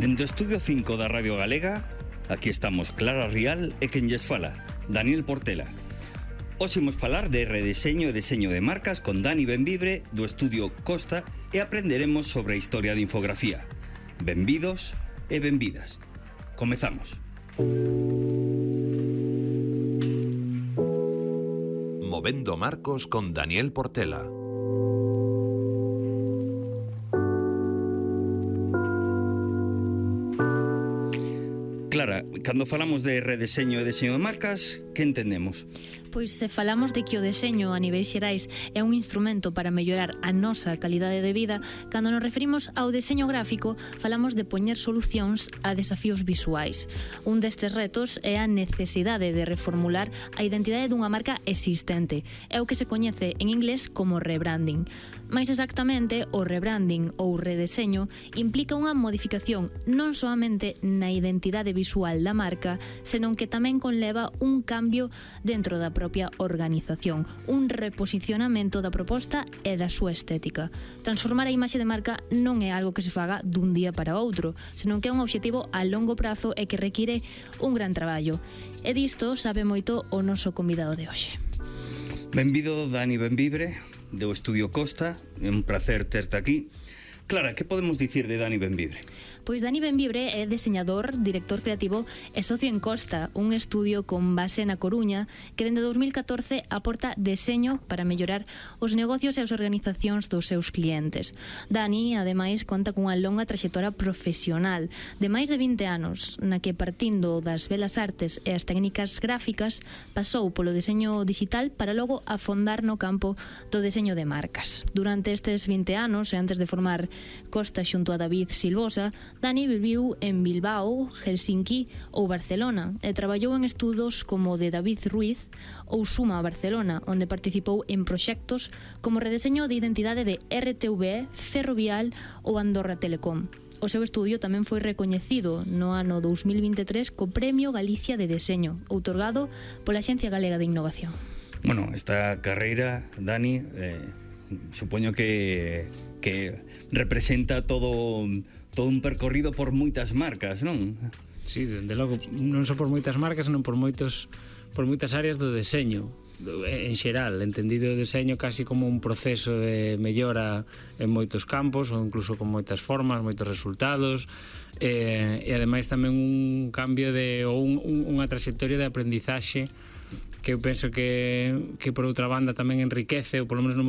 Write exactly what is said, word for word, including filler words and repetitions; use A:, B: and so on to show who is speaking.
A: Dende o Estudio cinco da Radio Galega, aquí estamos Clara Rial e quen lles fala, Daniel Portela. Hoxe imos falar de redeseño e deseño de marcas con Dani Benvibre do Estudio Costa e aprenderemos sobre a historia de infografía. Benvidos e benvidas. Comezamos.
B: Movendo Marcos con Daniel Portela.
A: Clara, cando falamos de redeseño e deseño de marcas, que entendemos?
C: Pois se falamos de que o deseño a niveis xerais é un instrumento para mellorar a nosa calidade de vida, cando nos referimos ao deseño gráfico, falamos de poñer solucións a desafíos visuais. Un destes retos é a necesidade de reformular a identidade dunha marca existente. É o que se coñece en inglés como rebranding. Mais exactamente, o rebranding ou redeseño implica unha modificación non soamente na identidade visual da marca, senón que tamén conleva un cambio dentro da propia organización, un reposicionamento da proposta e da súa estética. Transformar a imaxe de marca non é algo que se faga dun día para outro, senón que é un obxectivo a longo prazo e que require un gran traballo. E disto sabe moito o noso convidado de hoxe.
A: Benvido, Dani Benvibre, do Estudio Costa, é un placer terte aquí. Clara, que podemos dicir de Dani Benvibre?
C: Pois Dani Benvibre é deseñador, director creativo e socio en Costa, un estudio con base na Coruña que dende dous mil catorce aporta deseño para mellorar os negocios e as organizacións dos seus clientes. Dani, ademais, conta cunha longa traxectoria profesional de máis de vinte anos, na que partindo das belas artes e as técnicas gráficas pasou polo deseño digital para logo afondar no campo do deseño de marcas. Durante estes vinte anos e antes de formar Costa xunto a David Silvosa, Dani viviu en Bilbao, Helsinki ou Barcelona e traballou en estudos como o de David Ruiz ou Suma Barcelona, onde participou en proxectos como redeseño de identidade de R T V E, Ferrovial ou Andorra Telecom. O seu estudio tamén foi recoñecido no ano dous mil vinte e tres co Premio Galicia de Deseño, outorgado pola Axencia Galega de Innovación.
A: Bueno, esta carreira, Dani, eh, supoño que, que representa todo... todo un percorrido por moitas marcas, non?
D: Sí, dende logo, non só por moitas marcas, senón por moitos por moitas áreas do deseño en xeral, entendido o deseño casi como un proceso de mellora en moitos campos ou incluso con moitas formas, moitos resultados e, e ademais tamén un cambio de ou un, un, unha trayectoria de aprendizaxe que eu penso que, que por outra banda tamén enriquece, ou polo menos no